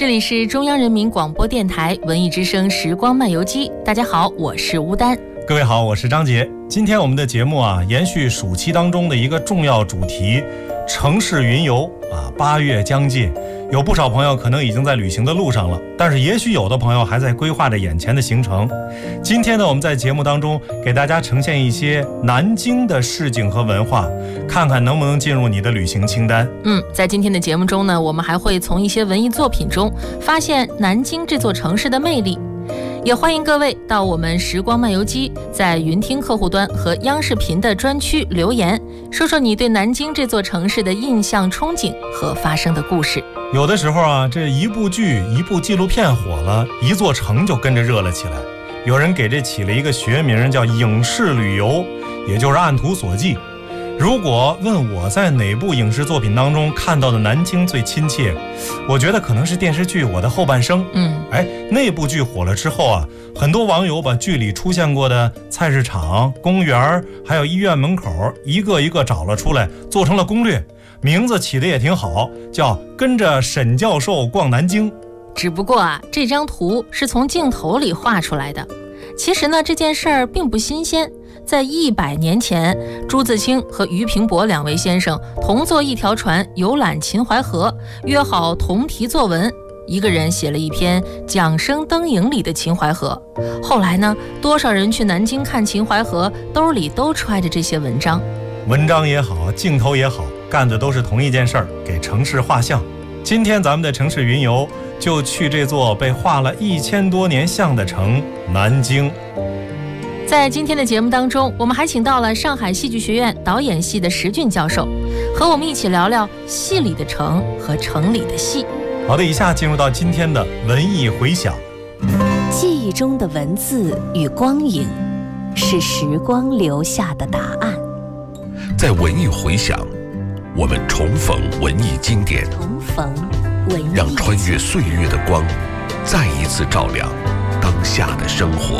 这里是中央人民广播电台文艺之声时光漫游记，大家好，我是吴丹。 各位好，我是张杰。今天我们的节目延续暑期当中的一个重要主题，城市云游8月将近，有不少朋友可能已经在旅行的路上了，但是也许有的朋友还在规划着眼前的行程。今天呢，我们在节目当中给大家呈现一些南京的市井和文化，看看能不能进入你的旅行清单。 在今天的节目中呢，我们还会从一些文艺作品中发现南京这座城市的魅力。也欢迎各位到我们时光漫游机在云听客户端和央视频的专区留言，说说你对南京这座城市的印象、憧憬和发生的故事。 有的时候这一部剧、一部纪录片火了，一座城就跟着热了起来。有人给这起了一个学名叫影视旅游，也就是按图索骥。如果问我在哪部影视作品当中看到的南京最亲切，我觉得可能是电视剧《我的后半生》。那部剧火了之后很多网友把剧里出现过的菜市场、公园还有医院门口一个一个找了出来，做成了攻略，名字起的也挺好，叫跟着沈教授逛南京。 只不过这张图是从镜头里画出来的。其实呢，这件事儿并不新鲜。在100年前，朱自清和俞平伯2位先生同坐一条船游览秦淮河，约好同题作文，一个人写了一篇《桨声灯影里的秦淮河》。后来呢，多少人去南京看秦淮河，兜里都揣着这些文章。 文章也好，镜头也好，干的都是同一件事儿，给城市画像。今天咱们的城市云游就去这座被画了1000多年像的城南京。 在今天的节目当中，我们还请到了上海戏剧学院导演系的石俊教授，和我们一起聊聊戏里的城和城里的戏。 好的，以下进入到今天的文艺回响。 记忆中的文字与光影，是时光留下的答案。 在文艺回响，我们重逢文艺经典，让穿越岁月的光再一次照亮当下的生活。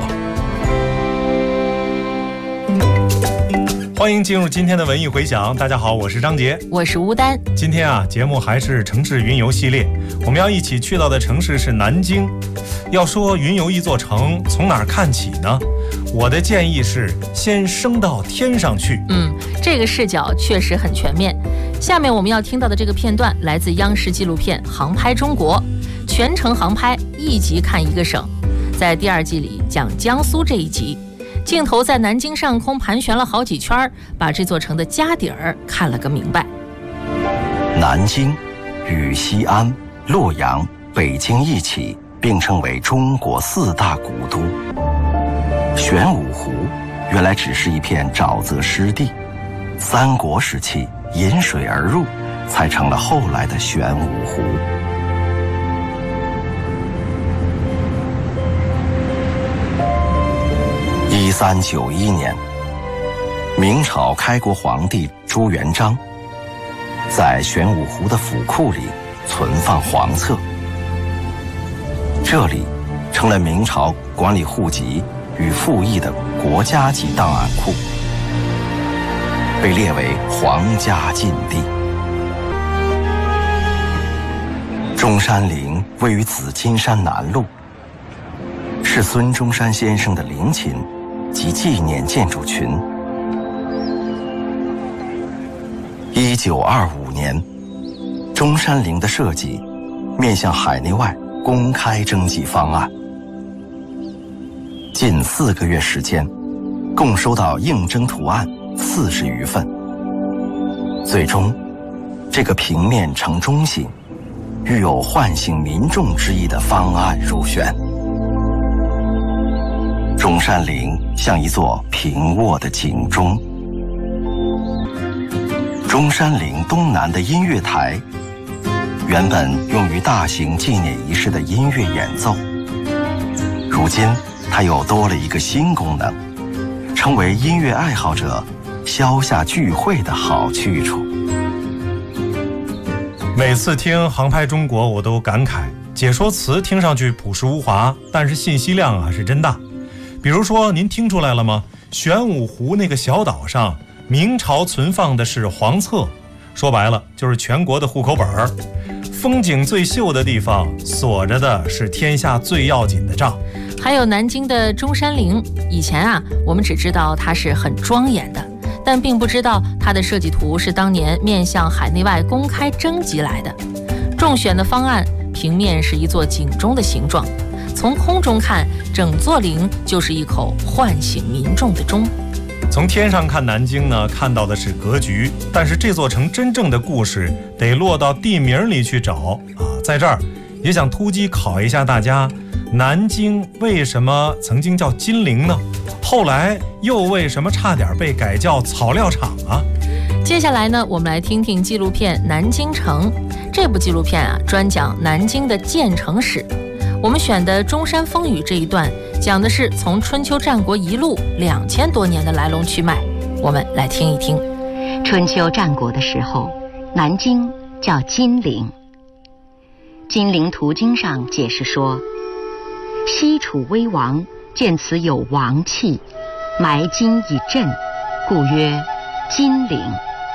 欢迎进入今天的文艺回响。大家好，我是张杰， 我是吴丹。 今天节目还是城市云游系列，我们要一起去到的城市是南京。要说云游一座城，从哪儿看起呢？我的建议是先升到天上去。 这个视角确实很全面。下面我们要听到的这个片段来自央视纪录片《航拍中国》，全程航拍，一集看一个省。在第2季里讲江苏这一集，镜头在南京上空盘旋了好几圈，把这座城的家底儿看了个明白。 南京与西安、洛阳、北京一起并称为中国4大古都。玄武湖原来只是一片沼泽湿地，三国时期引水而入，才成了后来的玄武湖。1391年，明朝开国皇帝朱元璋在玄武湖的府库里存放皇册，这里成了明朝管理户籍与赋役的国家级档案库，被列为皇家禁地。中山陵位于紫金山南麓，是孙中山先生的陵寝及纪念建筑群。1925年，中山陵的设计面向海内外公开征集方案，近4个月时间，共收到应征图案40余份。最终，这个平面呈中心、具有唤醒民众之意的方案入选。中山陵像一座平卧的警钟。中山陵东南的音乐台，原本用于大型纪念仪式的音乐演奏，如今它又多了一个新功能，成为音乐爱好者消夏聚会的好去处。 每次听航拍中国我都感慨，解说词听上去朴实无华，但是信息量是真大。比如说您听出来了吗？玄武湖那个小岛上，明朝存放的是皇册，说白了就是全国的户口本儿。 风景最秀的地方，锁着的是天下最要紧的账。 还有南京的中山陵，以前啊，我们只知道它是很庄严的，但并不知道它的设计图是当年面向海内外公开征集来的。中选的方案，平面是一座警钟的形状，从空中看，整座陵就是一口唤醒民众的钟。 从天上看南京呢，看到的是格局，但是这座城真正的故事得落到地名里去找啊。在这儿也想突击考一下大家，南京为什么曾经叫金陵呢？后来又为什么差点被改叫草料场啊？ 接下来呢，我们来听听纪录片《南京城》。这部纪录片啊，专讲南京的建城史。我们选的中山风雨这一段，讲的是从春秋战国一路2000多年的来龙去脉。我们来听一听。 春秋战国的时候，南京叫金陵。金陵图经上解释说，西楚威王见此有王气，埋金以镇，故曰金陵。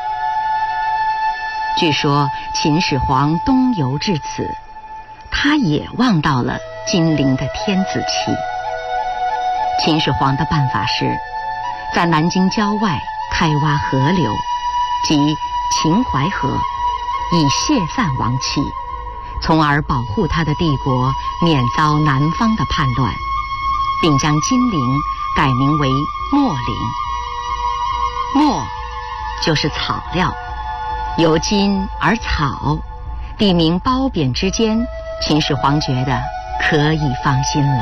据说秦始皇东游至此，他也望到了金陵的天子气。秦始皇的办法是，在南京郊外开挖河流，即秦淮河，以泄散王气，从而保护他的帝国免遭南方的叛乱，并将金陵改名为墨陵。墨就是草料，由金而草，地名褒贬之间，秦始皇觉得可以放心了。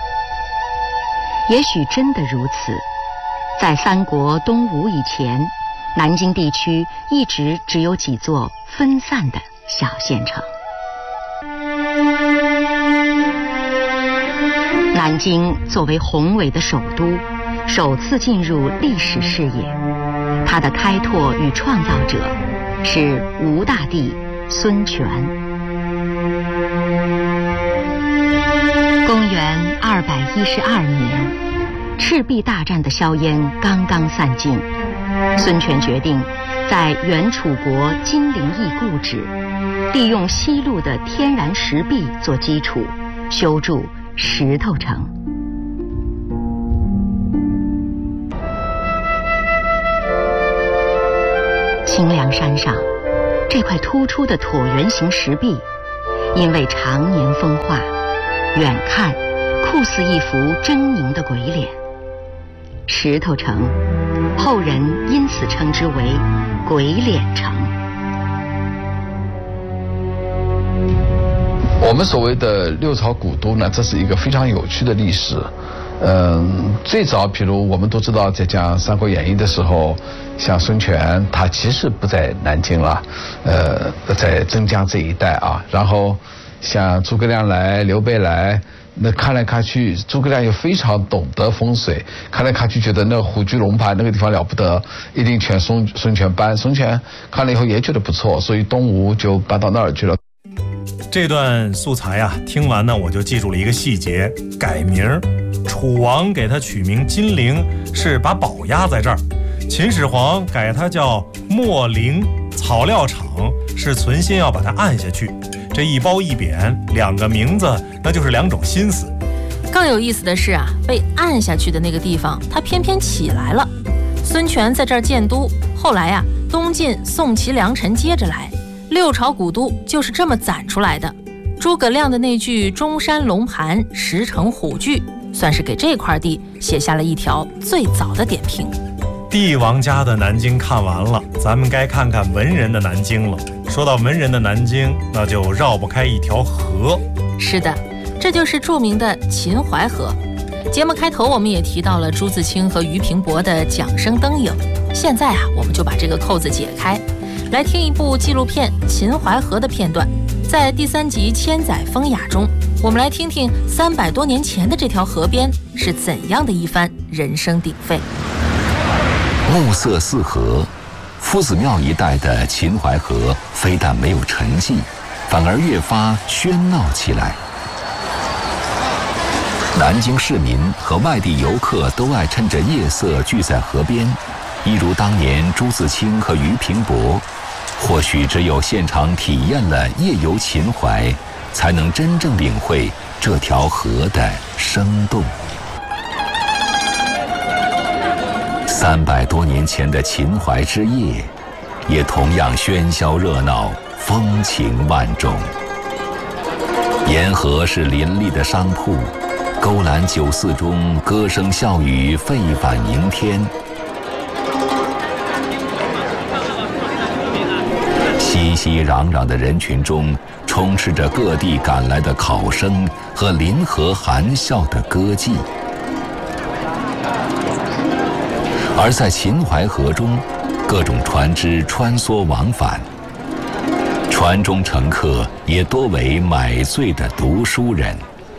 也许真的如此，在三国东吴以前，南京地区一直只有几座分散的小县城。南京作为宏伟的首都，首次进入历史视野，它的开拓与创造者是吴大帝孙权。公元212年，赤壁大战的硝烟刚刚散尽，孙权决定在原楚国金陵邑故址，利用西路的天然石壁做基础，修筑石头城。清凉山上，这块突出的椭圆形石壁，因为常年风化，远看酷似一幅狰狞的鬼脸。石头城，后人因此称之为鬼脸城。 我们所谓的六朝古都呢，这是一个非常有趣的历史。最早，比如我们都知道，在讲《三国演义》的时候，像孙权，他其实不在南京了，在镇江这一带啊。然后像诸葛亮来、刘备来，那看来看去，诸葛亮又非常懂得风水，看来看去觉得那虎踞龙盘那个地方了不得，一定劝孙权搬。孙权看了以后也觉得不错，所以东吴就搬到那儿去了。 这段素材啊，听完呢我就记住了一个细节：改名。楚王给他取名金陵，是把宝压在这儿；秦始皇改他叫墨陵，草料场，是存心要把它按下去。这一褒一贬，两个名字那就是两种心思。 更有意思的是啊，被按下去的那个地方，它偏偏起来了。孙权在这儿建都，后来啊，东晋、宋、齐、梁、陈接着来，六朝古都就是这么攒出来的。诸葛亮的那句中山龙盘，石城虎踞，算是给这块地写下了一条最早的点评。 帝王家的南京看完了，咱们该看看文人的南京了。说到文人的南京，那就绕不开一条河。 是的，这就是著名的秦淮河。节目开头我们也提到了朱自清和俞平伯的桨声灯影，现在啊，我们就把这个扣子解开，来听一部纪录片《秦淮河》的片段。在第3集《千载风雅》中，我们来听听300多年前的这条河边是怎样的一番人声鼎沸。 暮色四合，夫子庙一带的秦淮河非但没有沉寂，反而越发喧闹起来。南京市民和外地游客都爱趁着夜色聚在河边，一如当年朱自清和俞平伯。 或许只有现场体验了夜游秦淮，才能真正领会这条河的生动。300多年前的秦淮之夜，也同样喧嚣热闹，风情万种。沿河是林立的商铺，勾栏酒肆中歌声笑语，沸反盈天。熙熙攘攘的人群中，充斥着各地赶来的考生和临河含笑的歌妓。而在秦淮河中，各种船只穿梭往返，船中乘客也多为买醉的读书人。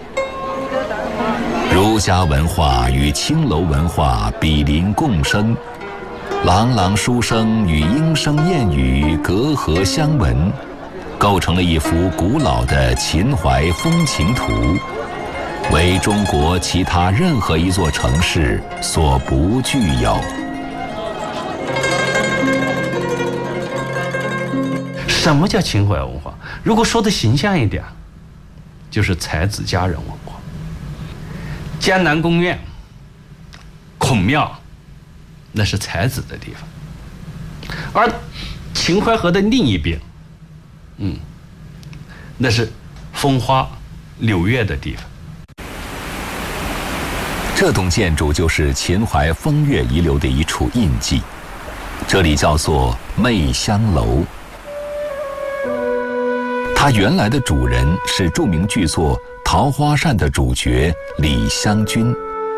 儒家文化与青楼文化比邻共生，朗朗书声与莺声燕语隔河相闻，构成了一幅古老的秦淮风情图，为中国其他任何一座城市所不具有。 什么叫秦淮文化？如果说的形象一点，就是才子佳人文化。江南宫苑、孔庙，那是才子的地方；而秦淮河的另一边，那是风花柳月的地方。 这栋建筑就是秦淮风月遗留的一处印记，这里叫做媚香楼。它原来的主人是著名剧作《桃花扇》的主角李香君。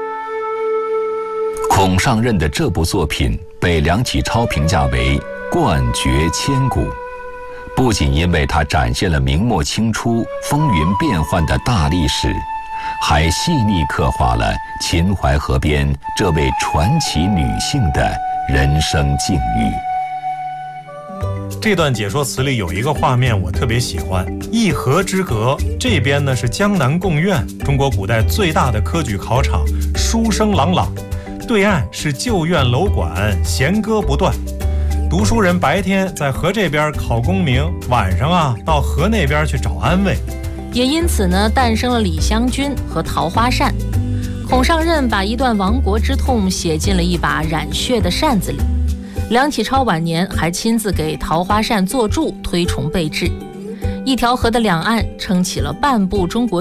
孔尚任的这部作品被梁启超评价为冠绝千古，不仅因为它展现了明末清初风云变幻的大历史，还细腻刻画了秦淮河边这位传奇女性的人生境遇。 这段解说词里有一个画面我特别喜欢，一河之隔，这边呢是江南贡院，中国古代最大的科举考场，书声朗朗，对岸是旧院楼馆，弦歌不断。读书人白天在河这边考功名，晚上到河那边去找安慰。 也因此呢，诞生了李香君和桃花扇。孔尚任把一段亡国之痛写进了一把染血的扇子里。梁启超晚年还亲自给桃花扇作注，推崇备至。一条河的两岸撑起了半部中国